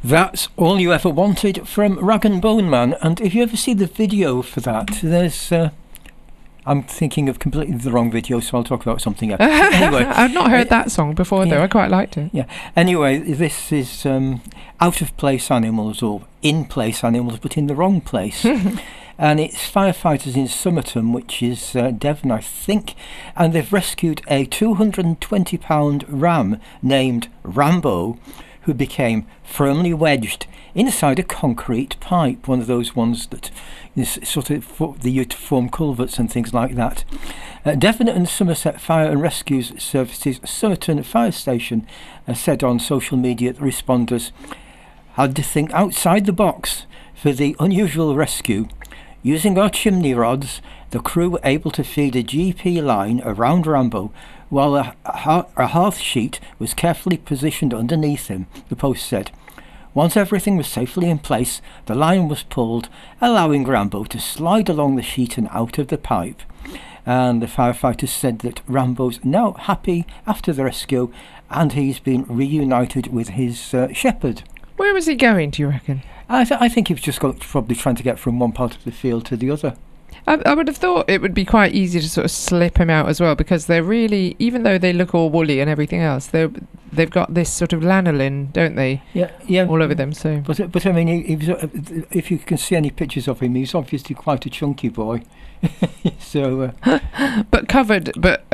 That's All You Ever Wanted from Rag and Bone Man. And if you ever see the video for that, there's... I'm thinking of completely the wrong video, so I'll talk about something else. Anyway, I've not heard that song before, though. I quite liked it. Yeah. Anyway, this is out-of-place animals, or in-place animals, but in the wrong place. And it's firefighters in Somerton, which is Devon, I think, and they've rescued a 220-pound ram named Rambo, who became firmly wedged inside a concrete pipe, one of those ones that is sort of they use to form culverts and things like that. Devon and Somerset Fire and Rescue Services Somerton Fire Station said on social media that responders had to think outside the box for the unusual rescue. Using our chimney rods, the crew were able to feed a GP line around Rambo while a hearth sheet was carefully positioned underneath him, the Post said. Once everything was safely in place, the line was pulled, allowing Rambo to slide along the sheet and out of the pipe. And the firefighters said that Rambo's now happy after the rescue, and he's been reunited with his shepherd. Where was he going, do you reckon? I think he was just probably trying to get from one part of the field to the other. I would have thought it would be quite easy to sort of slip him out as well, because they're really, even though they look all woolly and everything else, they've got this sort of lanolin, don't they? Yeah, all over them. So, but I mean, he was, if you can see any pictures of him, he's obviously quite a chunky boy. So, but covered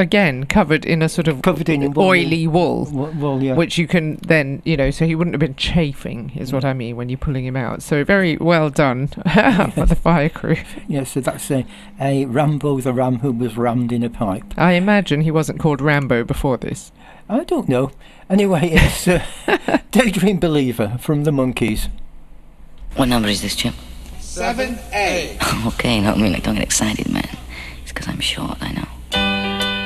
in a sort of oily wool, yeah. Which you can then, so he wouldn't have been chafing, is what I mean, when you're pulling him out. So very well done for the fire crew. Yeah, so that's a Rambo the ram who was rammed in a pipe. I imagine he wasn't called Rambo before this. I don't know. Anyway, it's Daydream Believer from the Monkees. What number is this, Chip? 7A. Okay, no, don't get excited, man. It's because I'm short, I know.